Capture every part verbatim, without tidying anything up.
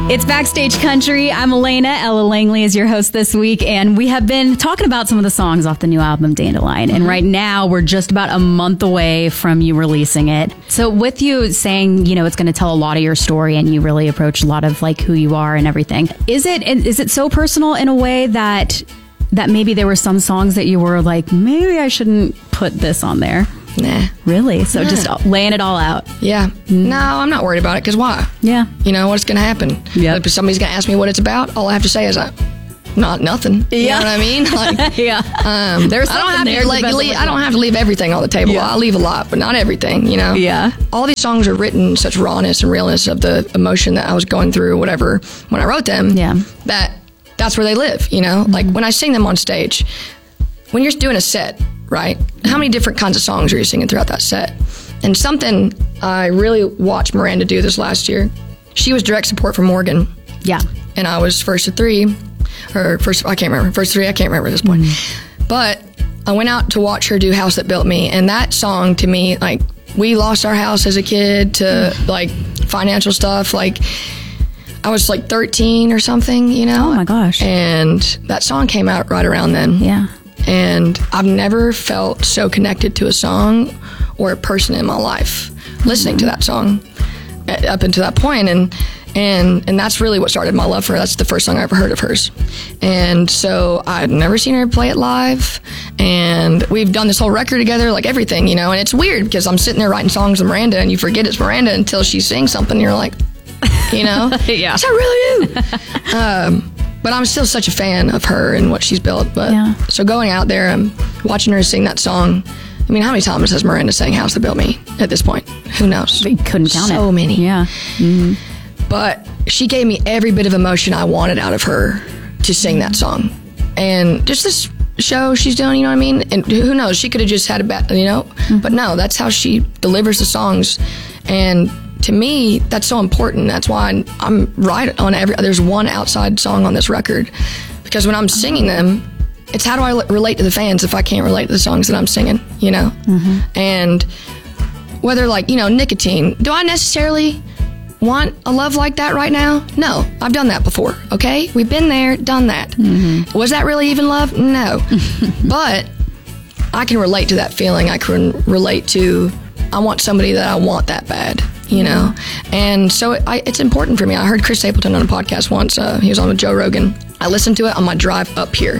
It's Backstage Country. I'm Elena. Ella Langley is your host this week, and we have been talking about some of the songs off the new album, Dandelion. And right now, we're just about a month away from you releasing it. So with you saying, you know, it's going to tell a lot of your story, and you really approach a lot of like who you are and everything. Is it is it so personal in a way that that maybe there were some songs that you were like, maybe I shouldn't put this on there? Nah. Really? So nah. just laying it all out. Yeah. Mm. No, I'm not worried about it, because why? Yeah. You know, what's going to happen? Yeah. If somebody's going to ask me what it's about, all I have to say is, uh, not nothing. You yeah. know what I mean? Like, yeah. Um, There's I don't have there to like, leave, I don't have to leave everything on the table. Yeah. I leave a lot, but not everything, you know? Yeah. All these songs are written in such rawness and realness of the emotion that I was going through, whatever, when I wrote them. Yeah. That that's where they live, you know? Mm-hmm. Like, when I sing them on stage, when you're doing a set, right? How many different kinds of songs are you singing throughout that set? And something I really watched Miranda do this last year, she was direct support for Morgan. Yeah. And I was first of three, or first, I can't remember, first three, I can't remember at this point. Mm-hmm. But I went out to watch her do House That Built Me. And that song to me, like, we lost our house as a kid to mm-hmm. like financial stuff. Like, I was like thirteen or something, you know? Oh my gosh. And that song came out right around then. Yeah. And I've never felt so connected to a song or a person in my life listening to that song up until that point. And and and that's really what started my love for her. That's the first song I ever heard of hers. And so I'd never seen her play it live. And we've done this whole record together, like everything, you know. And it's weird because I'm sitting there writing songs with Miranda, and you forget it's Miranda until she sings something. And you're like, you know, yeah. Is that really you? um, But I'm still such a fan of her and what she's built. But yeah. So going out there and watching her sing that song, I mean, how many times has Miranda sang House That Built Me at this point? Who knows? We couldn't count so it. So many. Yeah. Mm-hmm. But she gave me every bit of emotion I wanted out of her to sing that song. And just this show she's doing, you know what I mean? And who knows? She could have just had a bad, you know? Mm-hmm. But no, that's how she delivers the songs. And to me, that's so important. That's why I'm right on every, there's one outside song on this record. Because when I'm singing them, it's how do I relate to the fans if I can't relate to the songs that I'm singing, you know? Mm-hmm. And whether, like, you know, Nicotine, do I necessarily want a love like that right now? No, I've done that before, okay? We've been there, done that. Mm-hmm. Was that really even love? No. But I can relate to that feeling. I can relate to, I want somebody that I want that bad. You know, and so it, I, it's important for me. I heard Chris Stapleton on a podcast once. Uh, he was on with Joe Rogan. I listened to it on my drive up here,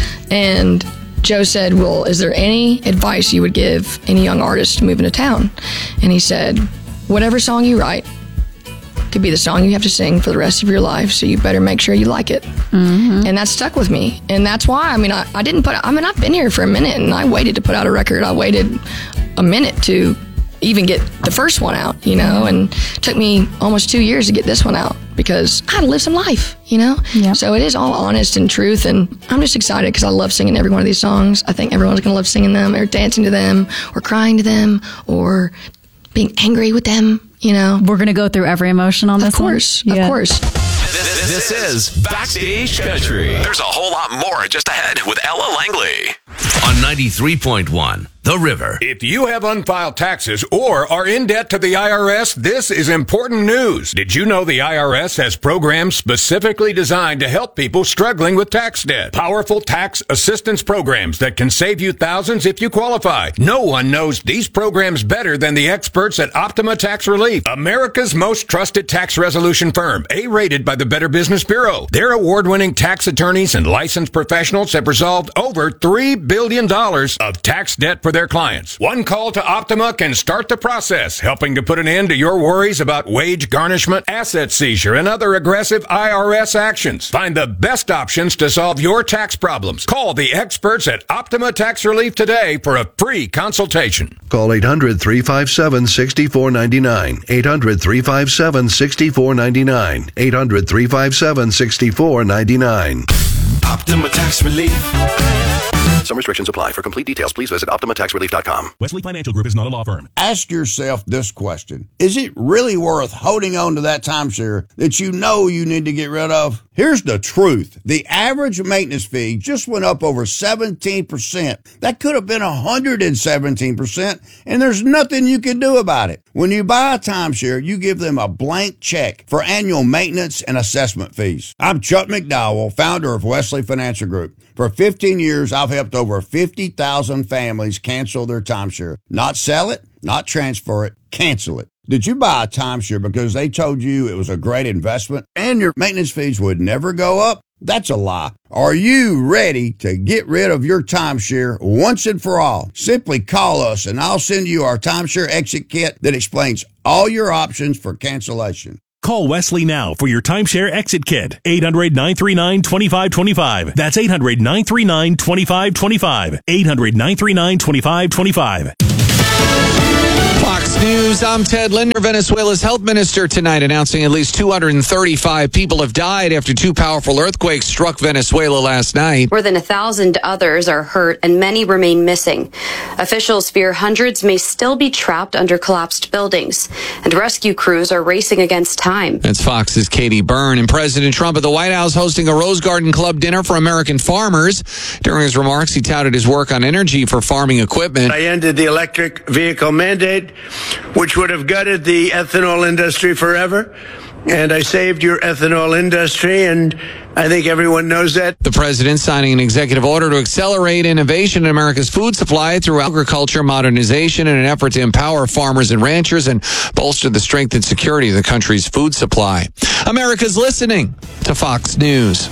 and Joe said, well, is there any advice you would give any young artist moving to town? And he said, whatever song you write could be the song you have to sing for the rest of your life, so you better make sure you like it. Mm-hmm. And that stuck with me. And that's why, I mean, I, I didn't put, I mean, I've been here for a minute, and I waited to put out a record. I waited a minute to even get the first one out, you know, and it took me almost two years to get this one out because I had to live some life, you know? Yep. So it is all honest and truth, and I'm just excited because I love singing every one of these songs. I think everyone's going to love singing them or dancing to them or crying to them or being angry with them, you know? We're going to go through every emotion on this one? Of course, one? of yeah. course. This, this is Backstage Country. There's a whole lot more just ahead with Ella Langley. On ninety-three point one, The River. If you have unfiled taxes or are in debt to the I R S, this is important news. Did you know the I R S has programs specifically designed to help people struggling with tax debt? Powerful tax assistance programs that can save you thousands if you qualify. No one knows these programs better than the experts at Optima Tax Relief, America's most trusted tax resolution firm, A-rated by the Better Business Bureau. Their award-winning tax attorneys and licensed professionals have resolved over three billion dollars of tax debt for their clients. One call to Optima can start the process, helping to put an end to your worries about wage garnishment, asset seizure, and other aggressive I R S actions. Find the best options to solve your tax problems. Call the experts at Optima Tax Relief today for a free consultation. Call eight hundred, three five seven, six four nine nine. eight hundred, three five seven, six four nine nine. eight hundred, three five seven, six four nine nine. Optima Tax Relief. Some restrictions apply. For complete details, please visit Optima Tax Relief dot com. Wesley Financial Group is not a law firm. Ask yourself this question. Is it really worth holding on to that timeshare that you know you need to get rid of? Here's the truth. The average maintenance fee just went up over seventeen percent. That could have been one hundred seventeen percent, and there's nothing you can do about it. When you buy a timeshare, you give them a blank check for annual maintenance and assessment fees. I'm Chuck McDowell, founder of Wesley Financial Group. For fifteen years, I've helped over fifty thousand families cancel their timeshare. Not sell it, not transfer it, cancel it. Did you buy a timeshare because they told you it was a great investment and your maintenance fees would never go up? That's a lie. Are you ready to get rid of your timeshare once and for all? Simply call us and I'll send you our timeshare exit kit that explains all your options for cancellation. Call Wesley now for your timeshare exit kit. eight hundred, nine three nine, two five two five. That's eight hundred, nine three nine, two five two five. eight hundred, nine three nine, two five two five. Fox News, I'm Ted Linder. Venezuela's health minister tonight announcing at least two hundred thirty-five people have died after two powerful earthquakes struck Venezuela last night. More than a thousand others are hurt and many remain missing. Officials fear hundreds may still be trapped under collapsed buildings, and rescue crews are racing against time. That's Fox's Katie Byrne. And President Trump at the White House hosting a Rose Garden Club dinner for American farmers. During his remarks, he touted his work on energy for farming equipment. I ended the electric vehicle mandate, which would have gutted the ethanol industry forever. And I saved your ethanol industry, and I think everyone knows that. The president signing an executive order to accelerate innovation in America's food supply through agriculture modernization in an effort to empower farmers and ranchers and bolster the strength and security of the country's food supply. America's listening to Fox News.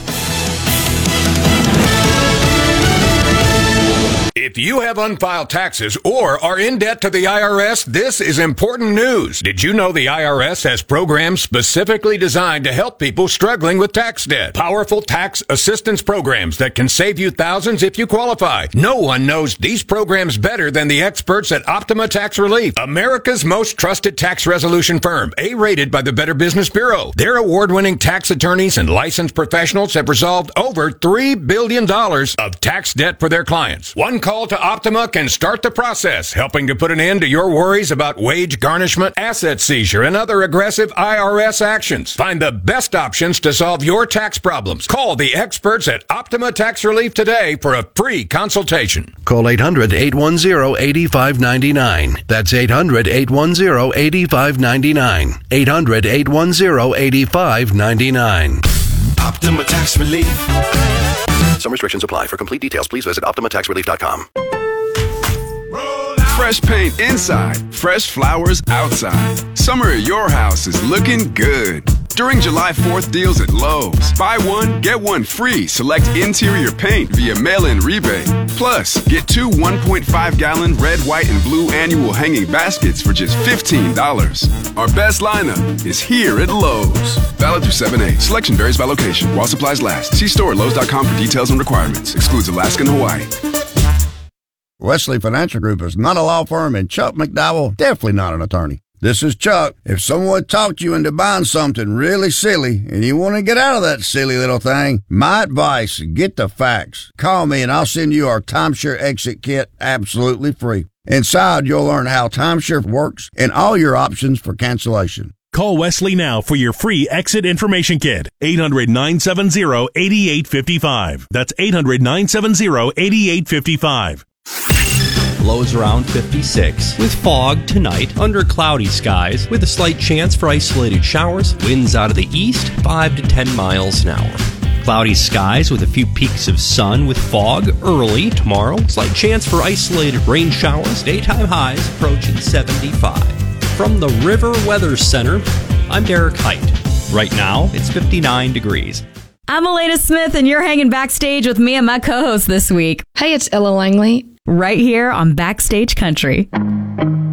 If you have unfiled taxes or are in debt to the I R S, this is important news. Did you know the I R S has programs specifically designed to help people struggling with tax debt? Powerful tax assistance programs that can save you thousands if you qualify. No one knows these programs better than the experts at Optima Tax Relief, America's most trusted tax resolution firm, A-rated by the Better Business Bureau. Their award-winning tax attorneys and licensed professionals have resolved over three billion dollars of tax debt for their clients. One call to Optima can start the process, helping to put an end to your worries about wage garnishment, asset seizure, and other aggressive I R S actions. Find the best options to solve your tax problems. Call the experts at Optima Tax Relief today for a free consultation. Call eight hundred, eight one zero, eight five nine nine. That's eight hundred, eight one zero, eight five nine nine. eight hundred, eight one zero, eight five nine nine. Optima Tax Relief. Some restrictions apply. For complete details, please visit optima tax relief dot com. Fresh paint inside, fresh flowers outside. Summer at your house is looking good. During July fourth deals at Lowe's, buy one, get one free. Select interior paint via mail-in rebate. Plus, get two one point five gallon red, white, and blue annual hanging baskets for just fifteen dollars. Our best lineup is here at Lowe's. Valid through seven eight. Selection varies by location. While supplies last. See store at lowes dot com for details and requirements. Excludes Alaska and Hawaii. Wesley Financial Group is not a law firm, and Chuck McDowell, definitely not an attorney. This is Chuck. If someone talked you into buying something really silly and you want to get out of that silly little thing, my advice, get the facts. Call me and I'll send you our timeshare exit kit absolutely free. Inside, you'll learn how timeshare works and all your options for cancellation. Call Wesley now for your free exit information kit. eight hundred, nine seven zero, eight eight five five. That's eight hundred, nine seven zero, eight eight five five. Lows around fifty-six, with fog tonight under cloudy skies, with a slight chance for isolated showers, winds out of the east, five to ten miles an hour. Cloudy skies with a few peaks of sun with fog early tomorrow, slight chance for isolated rain showers, daytime highs approaching seventy-five. From the River Weather Center, I'm Derek Height. Right now, it's fifty-nine degrees. I'm Elena Smith, and you're hanging backstage with me and my co-host this week. Hey, it's Ella Langley. Right here on Backstage Country.